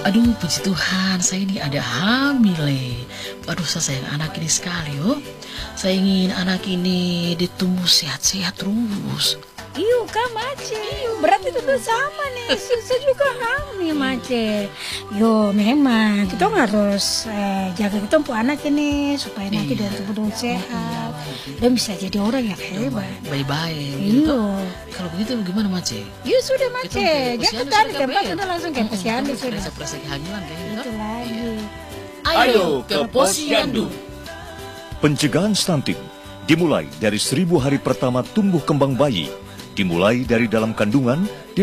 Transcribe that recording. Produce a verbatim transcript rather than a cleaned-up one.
Aduh, puji Tuhan, saya ini ada hamil. eh. Aduh, saya sayang anak ini sekali, oh. Saya ingin anak ini ditumbuh sehat-sehat terus. Iyo kak Mace, iyo berarti itu tuh sama nih, saya juga hamil Mace. Yo memang kita harus eh, jaga kita untuk anak ini supaya nanti Iya. dia tumbuh sehat dan bisa jadi orang yang hebat. Baik-baik. gitu. Iyo, Kalau begitu gimana, Mace? iyo sudah Mace, Itu jangan posyandu tarik sudah tempat K P R. sudah langsung ke posyandu sudah. Periksa-periksa kehamilan kayaknya. Itu lagi. Ayo ke posyandu. Pencegahan stunting dimulai dari seribu hari pertama tumbuh kembang bayi, dimulai dari dalam kandungan,